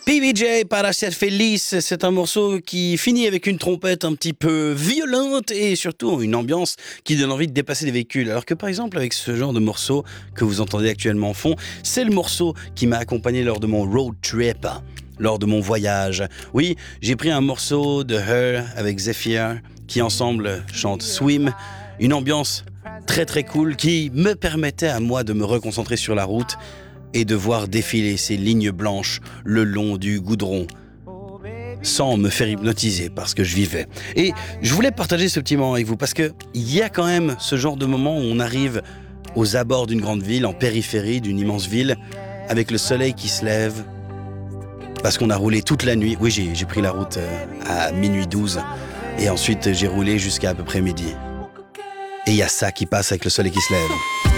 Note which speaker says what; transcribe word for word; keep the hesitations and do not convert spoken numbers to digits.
Speaker 1: P B J para ser feliz, c'est un morceau qui finit avec une trompette un petit peu violente et surtout une ambiance qui donne envie de dépasser des véhicules. Alors que par exemple avec ce genre de morceau que vous entendez actuellement en fond, c'est le morceau qui m'a accompagné lors de mon road trip, lors de mon voyage. Oui, j'ai pris un morceau de Her avec Zephyr qui ensemble chantent Swim, une ambiance très très cool qui me permettait à moi de me reconcentrer sur la route et de voir défiler ces lignes blanches le long du goudron, sans me faire hypnotiser parce que je vivais. Et je voulais partager ce petit moment avec vous parce qu'il y a quand même ce genre de moment où on arrive aux abords d'une grande ville, en périphérie d'une immense ville, avec le soleil qui se lève, parce qu'on a roulé toute la nuit. Oui, j'ai, j'ai pris la route à minuit douze et ensuite j'ai roulé jusqu'à à peu près midi. Et il y a ça qui passe avec le soleil qui se lève.